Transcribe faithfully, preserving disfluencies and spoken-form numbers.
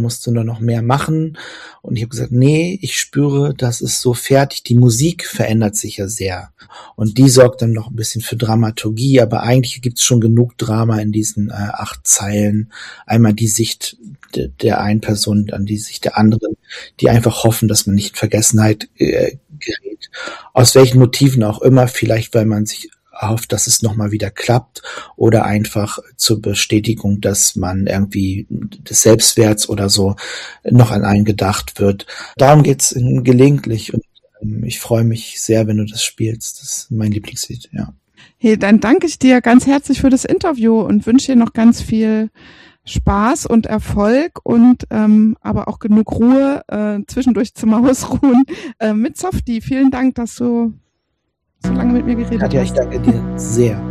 musst du nur noch mehr machen. Und ich habe gesagt, nee, ich spüre, das ist so fertig. Die Musik verändert sich ja sehr. Und die sorgt dann noch ein bisschen für Dramaturgie, aber eigentlich gibt's schon genug Drama in diesen äh, acht Zeilen. Einmal die Sicht de, der einen Person, dann die Sicht der anderen, die einfach hoffen, dass man nicht in Vergessenheit äh, gerät. Aus welchen Motiven auch immer, vielleicht weil man sich hofft, dass es nochmal wieder klappt oder einfach zur Bestätigung, dass man irgendwie des Selbstwerts oder so noch an einen gedacht wird. Darum geht's gelegentlich und ähm, ich freue mich sehr, wenn du das spielst. Das ist mein Lieblingslied, ja. Hey, dann danke ich dir ganz herzlich für das Interview und wünsche dir noch ganz viel Spaß und Erfolg und ähm, aber auch genug Ruhe, äh, zwischendurch zum Ausruhen äh, mit Softie. Vielen Dank, dass du so lange mit mir geredet Katja, hast. ich danke dir sehr.